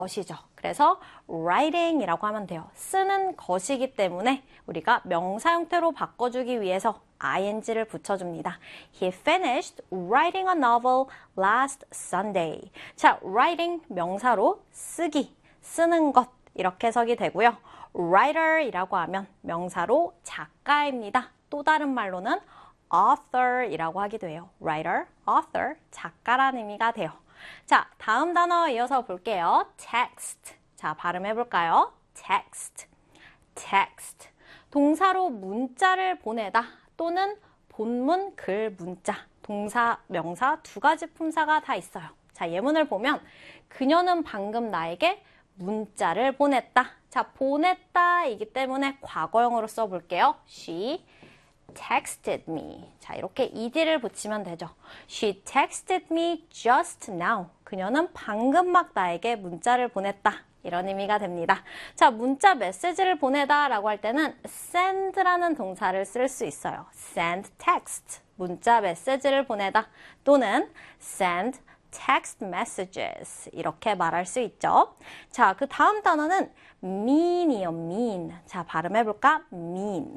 것이죠. 그래서 writing이라고 하면 돼요. 쓰는 것이기 때문에 우리가 명사 형태로 바꿔주기 위해서 ing를 붙여줍니다. He finished writing a novel last Sunday. 자, writing 명사로 쓰기, 쓰는 것 이렇게 해석이 되고요. writer이라고 하면 명사로 작가입니다. 또 다른 말로는 author이라고 하기도 해요. writer, author, 작가라는 의미가 돼요. 자, 다음 단어 이어서 볼게요. text. 자, 발음해 볼까요? text. text. 동사로 문자를 보내다 또는 본문, 글, 문자. 동사, 명사 두 가지 품사가 다 있어요. 자, 예문을 보면 그녀는 방금 나에게 문자를 보냈다. 자, 보냈다이기 때문에 과거형으로 써볼게요. She texted me. 자, 이렇게 ed를 붙이면 되죠. She texted me just now. 그녀는 방금 막 나에게 문자를 보냈다. 이런 의미가 됩니다. 자, 문자 메시지를 보내다 라고 할 때는 send라는 동사를 쓸 수 있어요. send text. 문자 메시지를 보내다 또는 send text messages. 이렇게 말할 수 있죠. 자, 그 다음 단어는 mean이요, mean. 자, 발음해볼까? mean.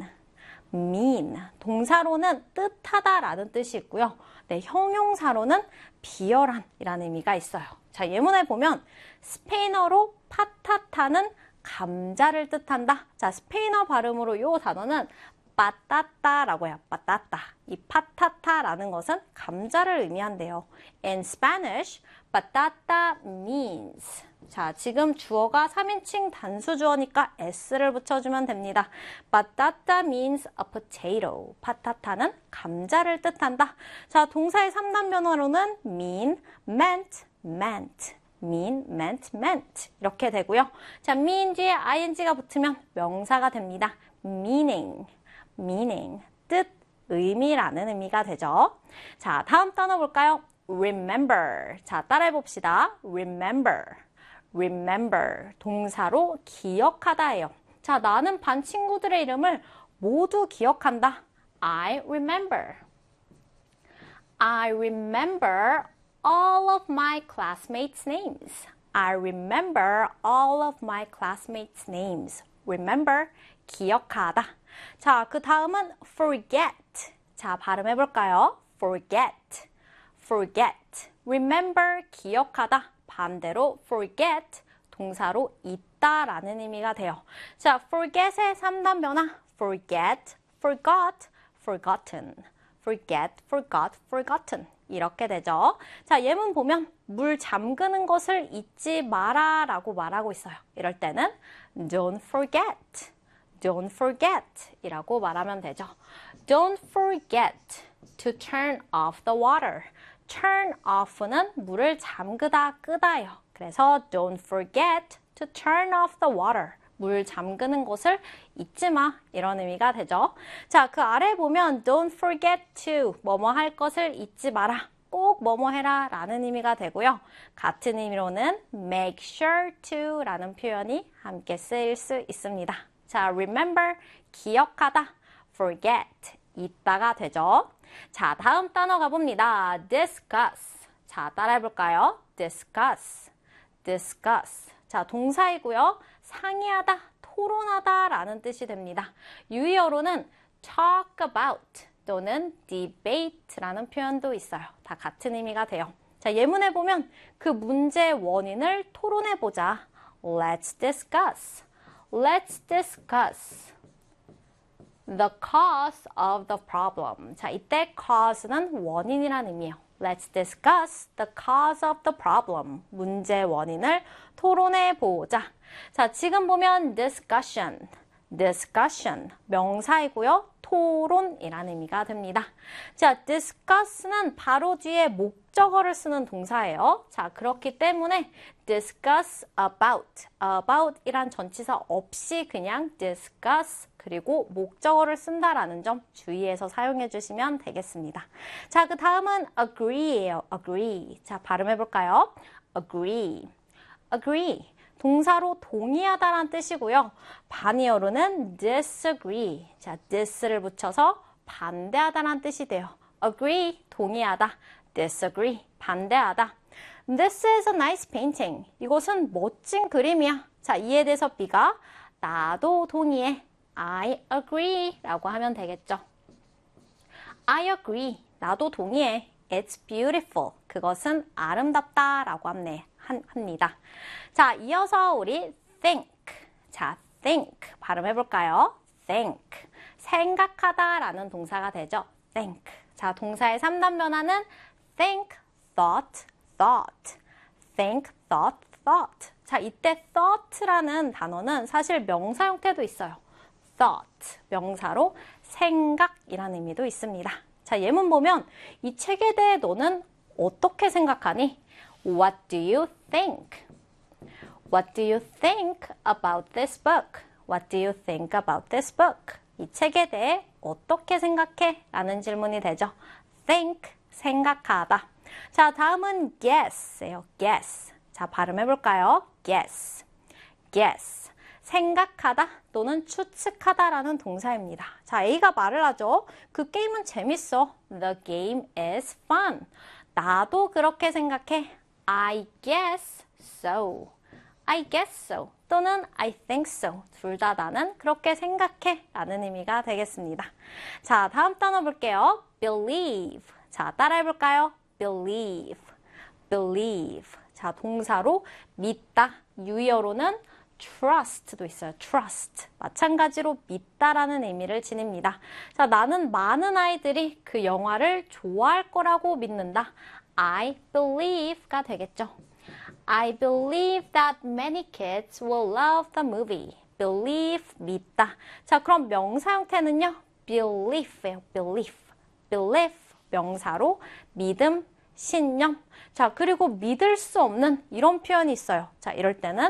mean. 동사로는 뜻하다 라는 뜻이 있고요. 네, 형용사로는 비열한 이라는 의미가 있어요. 자, 예문에 보면 스페인어로 파타타는 감자를 뜻한다. 자, 스페인어 발음으로 이 단어는 빠따따라고 해요. 빠따따. 이 파타타라는 것은 감자를 의미한대요. In Spanish, patata means. 자, 지금 주어가 3인칭 단수 주어니까 s를 붙여주면 됩니다. Patata means a potato. 파타타는 감자를 뜻한다. 자, 동사의 3단 변화로는 mean, meant, meant. mean, meant, meant. 이렇게 되고요. 자, mean 뒤에 ing가 붙으면 명사가 됩니다. meaning, meaning. 뜻, 의미라는 의미가 되죠. 자, 다음 단어 볼까요? remember. 자, 따라해 봅시다. remember. remember. 동사로 기억하다예요. 자, 나는 반 친구들의 이름을 모두 기억한다. I remember. I remember all of my classmates' names. I remember all of my classmates' names. remember, 기억하다. 자, 그 다음은 forget. 자, 발음해 볼까요? forget. forget. remember, 기억하다. 반대로 forget, 동사로 잊다라는 의미가 돼요. 자, forget의 3단 변화. forget, forgot, forgotten. forget, forgot, forgotten. 이렇게 되죠. 자, 예문 보면 물 잠그는 것을 잊지 마라 라고 말하고 있어요. 이럴 때는 don't forget, don't forget 이라고 말하면 되죠. Don't forget to turn off the water. turn off는 물을 잠그다, 끄다요. 그래서 don't forget to turn off the water. 물 잠그는 것을 잊지 마. 이런 의미가 되죠. 자, 그 아래 보면 don't forget to 뭐뭐 할 것을 잊지 마라. 꼭 뭐뭐 해라 라는 의미가 되고요. 같은 의미로는 make sure to 라는 표현이 함께 쓰일 수 있습니다. 자, remember, 기억하다. forget, 잊다가 되죠. 자, 다음 단어 가봅니다. discuss. 자, 따라해볼까요? discuss, discuss. 자, 동사이고요. 상의하다, 토론하다 라는 뜻이 됩니다. 유의어로는 talk about 또는 debate라는 표현도 있어요. 다 같은 의미가 돼요. 자, 예문에 보면 그 문제의 원인을 토론해보자. Let's discuss. Let's discuss the cause of the problem. 자, 이때 cause는 원인이라는 의미예요. Let's discuss the cause of the problem. 문제의 원인을 토론해보자. 자, 지금 보면 discussion, discussion 명사이고요. 토론이라는 의미가 됩니다. 자, discuss는 바로 뒤에 목적어를 쓰는 동사예요. 자, 그렇기 때문에 discuss about, about 이란 전치사 없이 그냥 discuss 그리고 목적어를 쓴다라는 점 주의해서 사용해 주시면 되겠습니다. 자, 그 다음은 agree예요. agree. 자, 발음해 볼까요? agree, agree. 동사로 동의하다라는 뜻이고요. 반의어로는 disagree. 자, this를 붙여서 반대하다라는 뜻이 돼요. agree, 동의하다. disagree, 반대하다. This is a nice painting. 이것은 멋진 그림이야. 자, 이에 대해서 B가 나도 동의해. I agree 라고 하면 되겠죠. I agree. 나도 동의해. It's beautiful. 그것은 아름답다 라고 합니다. 자, 이어서 우리 think. 자, think. 발음해볼까요? think. 생각하다 라는 동사가 되죠. think. 자, 동사의 3단 변화는 think, thought, thought. think, thought, thought. 자, 이때 thought라는 단어는 사실 명사 형태도 있어요. thought. 명사로 생각이라는 의미도 있습니다. 자, 예문 보면 이 책에 대해 너는 어떻게 생각하니? What do you think? What do you think about this book? What do you think about this book? 이 책에 대해 어떻게 생각해? 라는 질문이 되죠. think, 생각하다. 자, 다음은 guess예요. guess. 자, 발음해볼까요? guess. guess. 생각하다 또는 추측하다라는 동사입니다. 자, A가 말을 하죠. 그 게임은 재밌어. The game is fun. 나도 그렇게 생각해. I guess so. I guess so. 또는 I think so. 둘 다 나는 그렇게 생각해 라는 의미가 되겠습니다. 자, 다음 단어 볼게요. believe. 자, 따라해볼까요? believe. believe. 자, 동사로 믿다. 유의어로는 trust도 있어요. trust. 마찬가지로 믿다라는 의미를 지닙니다. 자, 나는 많은 아이들이 그 영화를 좋아할 거라고 믿는다. I believe가 되겠죠. I believe that many kids will love the movie. believe, 믿다. 자, 그럼 명사 형태는요. belief예요. belief. belief, 명사로 믿음, 신념. 자, 그리고 믿을 수 없는 이런 표현이 있어요. 자, 이럴 때는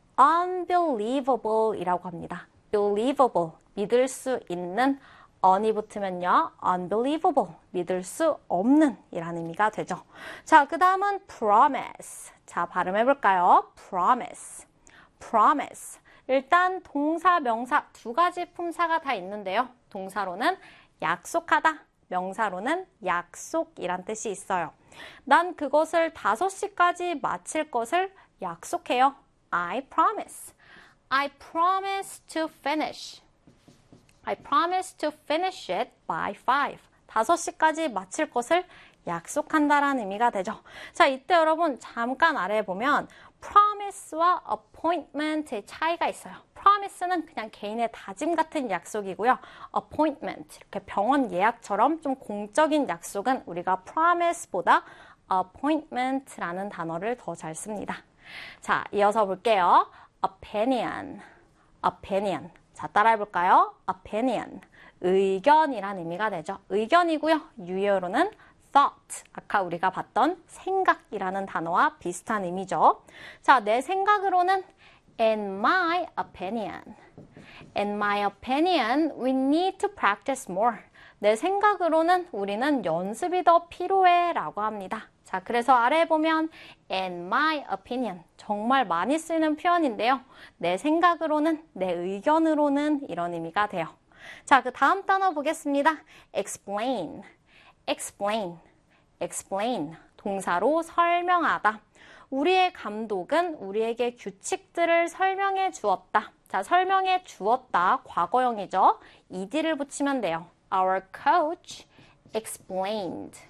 unbelievable 이라고 합니다. believable, 믿을 수 있는, on이 붙으면요, unbelievable, 믿을 수 없는 이라는 의미가 되죠. 자, 그 다음은 promise. 자, 발음해볼까요? promise. promise. 일단 동사, 명사 두 가지 품사가 다 있는데요. 동사로는 약속하다, 명사로는 약속이란 뜻이 있어요. 난 그것을 5시까지 마칠 것을 약속해요. I promise. I promise to finish. I promise to finish it by 5. 5시까지 마칠 것을 약속한다라는 의미가 되죠. 자, 이때 여러분 잠깐 아래에 보면 promise와 appointment의 차이가 있어요. promise는 그냥 개인의 다짐 같은 약속이고요. appointment, 이렇게 병원 예약처럼 좀 공적인 약속은 우리가 promise보다 appointment라는 단어를 더 잘 씁니다. 자, 이어서 볼게요. opinion, opinion. 자, 따라해볼까요? opinion. 의견이란 의미가 되죠. 의견이고요. 유효로는 thought. 아까 우리가 봤던 생각이라는 단어와 비슷한 의미죠. 자, 내 생각으로는 in my opinion. In my opinion, we need to practice more. 내 생각으로는 우리는 연습이 더 필요해 라고 합니다. 자, 그래서 아래에 보면 in my opinion 정말 많이 쓰이는 표현인데요. 내 생각으로는, 내 의견으로는 이런 의미가 돼요. 자, 그 다음 단어 보겠습니다. explain, explain, explain 동사로 설명하다. 우리의 감독은 우리에게 규칙들을 설명해 주었다. 자, 설명해 주었다 과거형이죠. ed를 붙이면 돼요. Our coach explained.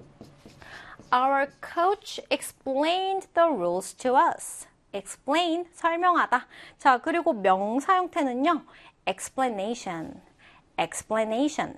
Our coach explained the rules to us. explain, 설명하다. 자, 그리고 명사 형태는요. explanation, explanation,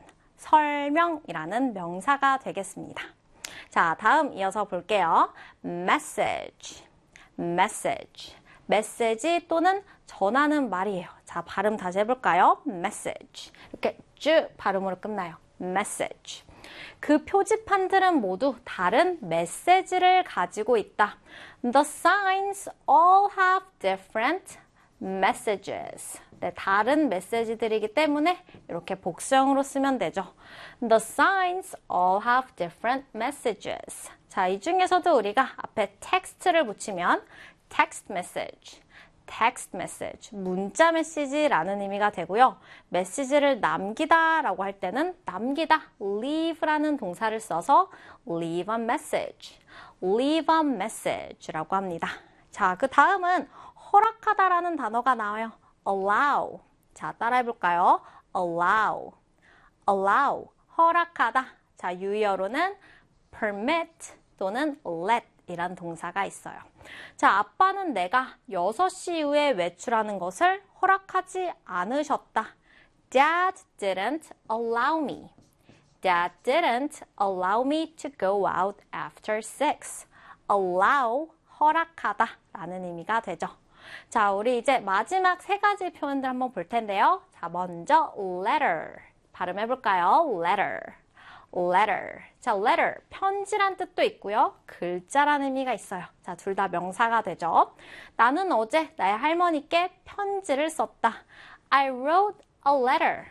설명이라는 명사가 되겠습니다. 자, 다음 이어서 볼게요. message, message, 메시지 또는 전하는 말이에요. 자, 발음 다시 해볼까요? message. 이렇게 쭉 발음으로 끝나요. message. 그 표지판들은 모두 다른 메시지를 가지고 있다. The signs all have different messages. 네, 다른 메시지들이기 때문에 이렇게 복수형으로 쓰면 되죠. The signs all have different messages. 자, 이 중에서도 우리가 앞에 text를 붙이면 text message, text message, 문자 메시지라는 의미가 되고요. 메시지를 남기다 라고 할 때는 남기다, leave라는 동사를 써서 leave a message, leave a message라고 합니다. 자, 그 다음은 허락하다라는 단어가 나와요. allow. 자, 따라해볼까요? allow, allow, 허락하다. 자, 유의어로는 permit 또는 let 이란 동사가 있어요. 자, 아빠는 내가 6시 이후에 외출하는 것을 허락하지 않으셨다. Dad didn't allow me. Dad didn't allow me to go out after 6. allow, 허락하다 라는 의미가 되죠. 자, 우리 이제 마지막 3가지 표현들 한번 볼 텐데요. 자, 먼저 letter. 발음해볼까요? letter. letter. 자, letter. 편지란 뜻도 있고요. 글자라는 의미가 있어요. 자, 둘 다 명사가 되죠. 나는 어제 나의 할머니께 편지를 썼다. I wrote a letter.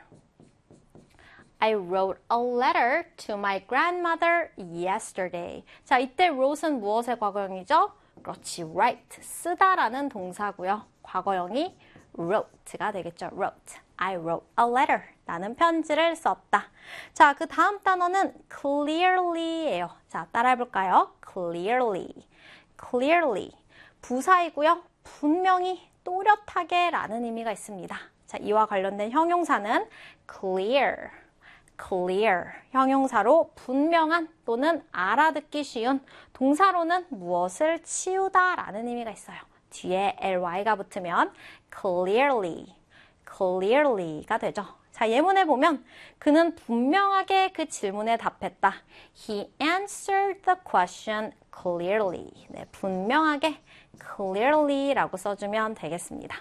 I wrote a letter to my grandmother yesterday. 자, 이때 wrote은 무엇의 과거형이죠? 그렇지, write. 쓰다라는 동사고요. 과거형이 wrote가 되겠죠. wrote. I wrote a letter. 나는 편지를 썼다. 자, 그 다음 단어는 clearly예요. 자, 따라해볼까요? clearly. clearly. 부사이고요. 분명히, 또렷하게 라는 의미가 있습니다. 자, 이와 관련된 형용사는 clear. clear. 형용사로 분명한 또는 알아듣기 쉬운, 동사로는 무엇을 치우다 라는 의미가 있어요. 뒤에 ly가 붙으면 clearly. clearly가 되죠. 자, 예문에 보면 그는 분명하게 그 질문에 답했다. He answered the question clearly. 네, 분명하게 clearly라고 써주면 되겠습니다.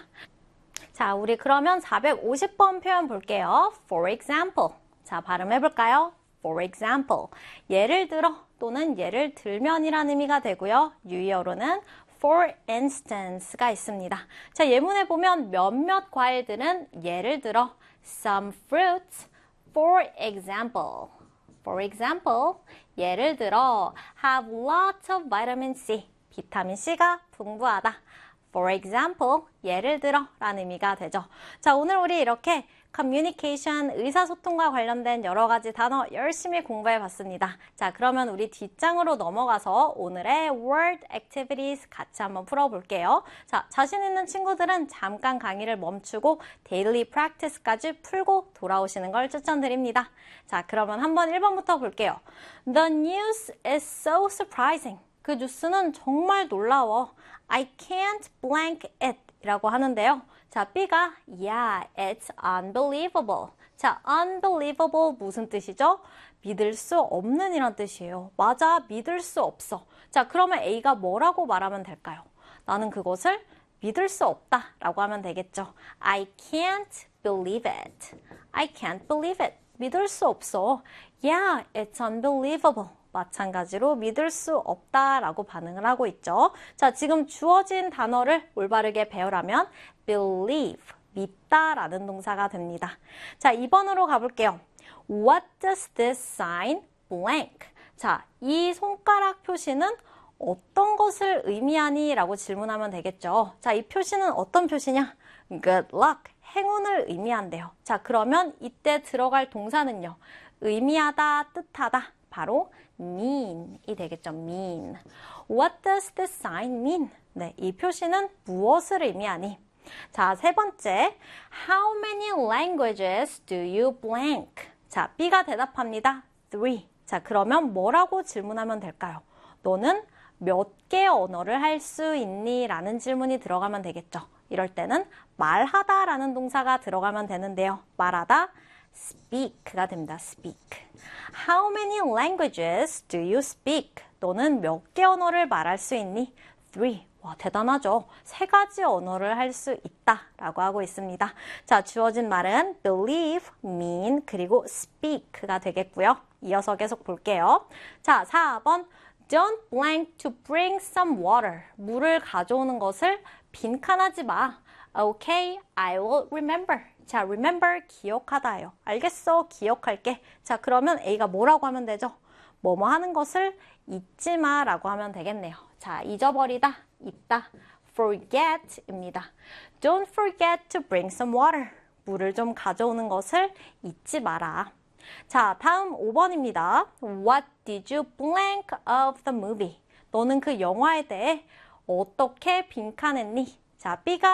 자, 우리 그러면 450번 표현 볼게요. For example. 자, 발음해볼까요? For example. 예를 들어 또는 예를 들면이라는 의미가 되고요. 유의어로는 for instance가 있습니다. 자, 예문에 보면 몇몇 과일들은 예를 들어 some fruits, for example. For example, 예를 들어 have lots of vitamin C. 비타민 C가 풍부하다. For example, 예를 들어 라는 의미가 되죠. 자, 오늘 우리 이렇게 communication, 의사소통과 관련된 여러 가지 단어 열심히 공부해 봤습니다. 자, 그러면 우리 뒷장으로 넘어가서 오늘의 word activities 같이 한번 풀어볼게요. 자, 자신 있는 친구들은 잠깐 강의를 멈추고 daily practice까지 풀고 돌아오시는 걸 추천드립니다. 자, 그러면 한번 1번부터 볼게요. The news is so surprising. 그 뉴스는 정말 놀라워. I can't blank it 라고 하는데요. 자, B가 Yeah, it's unbelievable. 자, unbelievable 무슨 뜻이죠? 믿을 수 없는 이란 뜻이에요. 맞아, 믿을 수 없어. 자, 그러면 A가 뭐라고 말하면 될까요? 나는 그것을 믿을 수 없다 라고 하면 되겠죠. I can't believe it. I can't believe it. 믿을 수 없어. Yeah, it's unbelievable. 마찬가지로 믿을 수 없다라고 반응을 하고 있죠. 자, 지금 주어진 단어를 올바르게 배우라면 believe, 믿다라는 동사가 됩니다. 자, 2번으로 가볼게요. What does this sign blank? 자, 이 손가락 표시는 어떤 것을 의미하니? 라고 질문하면 되겠죠. 자, 이 표시는 어떤 표시냐? Good luck, 행운을 의미한대요. 자, 그러면 이때 들어갈 동사는요. 의미하다, 뜻하다. 바로 mean이 되겠죠. mean. What does this sign mean? 네, 이 표시는 무엇을 의미하니? 자, 3번째. How many languages do you blank? 자, B가 대답합니다. 3. 자, 그러면 뭐라고 질문하면 될까요? 너는 몇 개의 언어를 할 수 있니? 라는 질문이 들어가면 되겠죠. 이럴 때는 말하다 라는 동사가 들어가면 되는데요. 말하다, speak가 됩니다. speak. How many languages do you speak? 너는 몇 개 언어를 말할 수 있니? 3. 와, 대단하죠. 3가지 언어를 할 수 있다 라고 하고 있습니다. 자, 주어진 말은 believe, mean, 그리고 speak가 되겠고요. 이어서 계속 볼게요. 자, 4번. Don't blank to bring some water. 물을 가져오는 것을 빈칸하지 마. Okay, I will remember. 자, remember, 기억하다예요. 알겠어, 기억할게. 자, 그러면 A가 뭐라고 하면 되죠? 뭐뭐 하는 것을 잊지 마라고 하면 되겠네요. 자, 잊어버리다, 잊다. forget입니다. Don't forget to bring some water. 물을 좀 가져오는 것을 잊지 마라. 자, 다음 5번입니다. What did you blank of the movie? 너는 그 영화에 대해 어떻게 빈칸했니? 자, B가